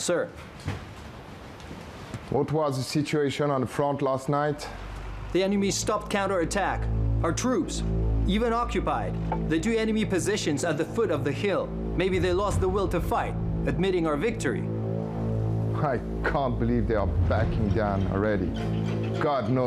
Sir, What was the situation on the front last night? the enemy stopped counterattack. Our troops even occupied the two enemy positions at the foot of the hill. Maybe they lost the will to fight, admitting our victory. I can't believe they are backing down already. God knows